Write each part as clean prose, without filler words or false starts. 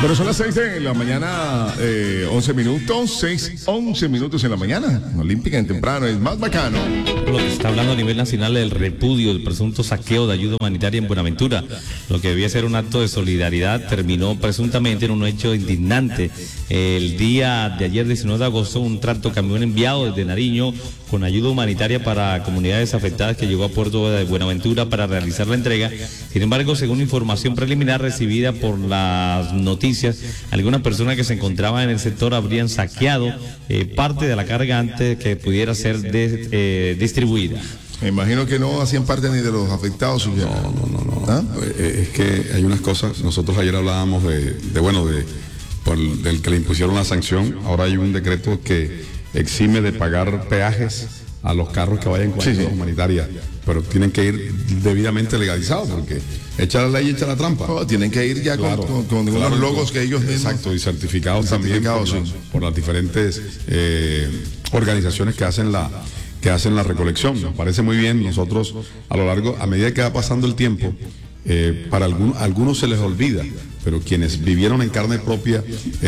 Bueno, son las 6 de la mañana, 11 minutos, 11 minutos en la mañana. Olímpica en temprano, es más bacano. Lo que se está hablando a nivel nacional del repudio del presunto saqueo de ayuda humanitaria en Buenaventura. Lo que debía ser un acto de solidaridad terminó presuntamente en un hecho indignante. El día de ayer, 19 de agosto, un tractocamión enviado desde Nariño con ayuda humanitaria para comunidades afectadas que llegó a Puerto de Buenaventura para realizar la entrega. Sin embargo, según información preliminar recibida por las noticias, algunas personas que se encontraban en el sector habrían saqueado parte de la carga antes que pudiera ser distribuida. Me imagino que no hacían parte ni de los afectados. No. ¿Ah? Es que hay unas cosas. Nosotros ayer hablábamos del que le impusieron la sanción. Ahora hay un decreto que exime de pagar peajes a los carros que vayan con ayuda humanitaria, pero tienen que ir debidamente legalizados, porque echa la ley, echa la trampa. Tienen que ir ya con unos logos que ellos mismos. Exacto, y certificados también por las diferentes organizaciones que hacen la recolección. Nos parece muy bien. Nosotros, a medida que va pasando el tiempo, para algunos se les olvida, pero quienes vivieron en carne propia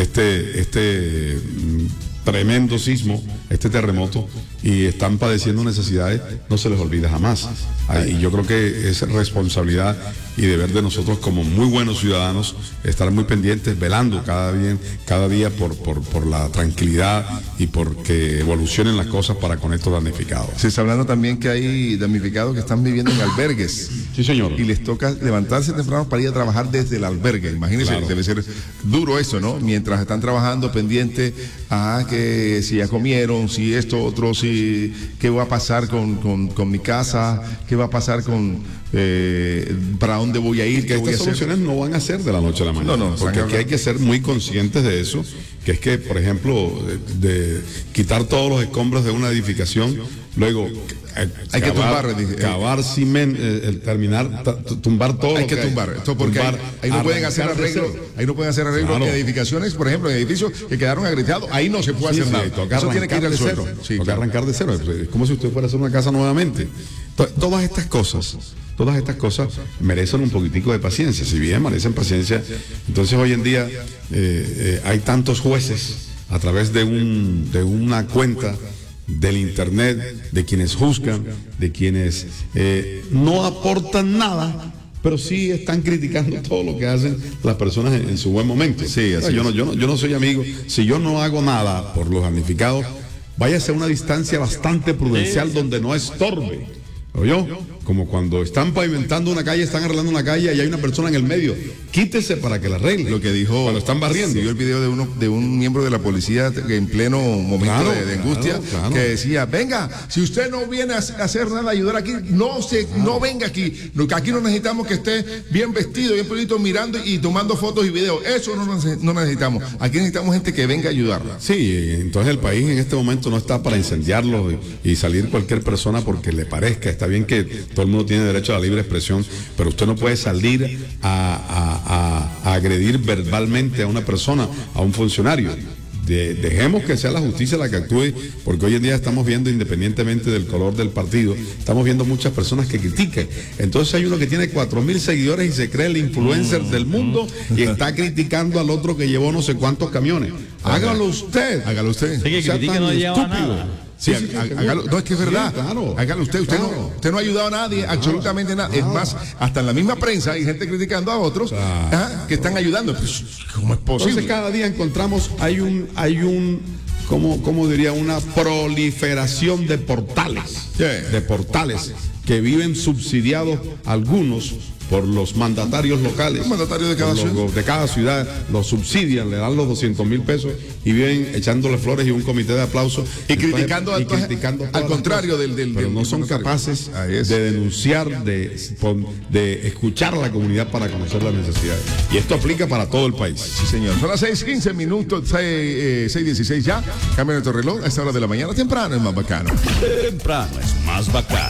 este tremendo sismo, este terremoto, y están padeciendo necesidades, no se les olvida jamás. Y yo creo que es responsabilidad y deber de nosotros como muy buenos ciudadanos estar muy pendientes, velando cada día por la tranquilidad y por que evolucionen las cosas para con estos damnificados. Se está hablando también que hay damnificados que están viviendo en albergues. Sí, señor. Y les toca levantarse temprano para ir a trabajar desde el albergue. Imagínense, claro. Debe ser duro eso, ¿no? Mientras están trabajando pendiente a que si ya comieron, si esto, otro, si qué va a pasar con mi casa, qué va a pasar con para dónde voy a ir, que estas soluciones no van a ser de la noche a la mañana. No, porque aquí hay que ser muy conscientes de eso, que es que, por ejemplo, de quitar todos los escombros de una edificación, luego hay que cavar cemento, tumbar todo. Hay que tumbar. Esto porque ahí no pueden hacer arreglos. Ahí no pueden hacer arreglos en edificaciones, por ejemplo, en edificios que quedaron agrieteados. Ahí no se puede hacer nada. Eso tiene que ir al suelo. Toca arrancar de cero. Es como si usted fuera a hacer una casa nuevamente. Todas estas cosas merecen un poquitico de paciencia. Si bien merecen paciencia, entonces hoy en día hay tantos jueces a través de una cuenta del internet, de quienes juzgan, de quienes no aportan nada, pero sí están criticando todo lo que hacen las personas en su buen momento. Sí, así yo no soy amigo. Si yo no hago nada por los damnificados, váyase a una distancia bastante prudencial donde no estorbe. ¿Oyó? Como cuando están pavimentando una calle, están arreglando una calle y hay una persona en el medio. Quítese para que la arregle. Lo que dijo cuando están barriendo. Vio el video de un miembro de la policía en pleno momento de angustia, que decía: venga, si usted no viene a hacer nada, a ayudar aquí, no venga aquí. Aquí no necesitamos que esté bien vestido, bien pelito, mirando y tomando fotos y videos. Eso no necesitamos. Aquí necesitamos gente que venga a ayudarla. Sí, entonces el país en este momento no está para incendiarlo y salir cualquier persona porque le parezca. Está bien que todo el mundo tiene derecho a la libre expresión, pero usted no puede salir a agredir verbalmente a una persona, a un funcionario. Dejemos que sea la justicia la que actúe, porque hoy en día estamos viendo, independientemente del color del partido, estamos viendo muchas personas que critican. Entonces hay uno que tiene 4,000 seguidores y se cree el influencer del mundo y está criticando al otro que llevó no sé cuántos camiones. Hágalo usted. Sí, que critique no lleva nada. Sí, hágalo. No, es que es verdad. Sí, claro. Hágalo usted. Usted no ha ayudado a nadie, absolutamente nada. Es más, hasta en la misma prensa hay gente criticando a otros que están ayudando. Pues, ¿cómo es posible? Entonces cada día encontramos, hay un ¿cómo diría? Una proliferación de portales. De portales que viven subsidiados algunos por los mandatarios locales. Los mandatarios de cada ciudad. Los subsidian, le dan los 200,000 pesos y viven echándole flores y un comité de aplausos. Y criticando al contrario pero no son capaces de denunciar, de escuchar a la comunidad para conocer las necesidades. Y esto aplica para todo el país. Sí, señor. Son las 6:15 minutos, 6:16 ya. Cambia nuestro reloj a esta hora de la mañana. Temprano es más bacano. Temprano es más bacano.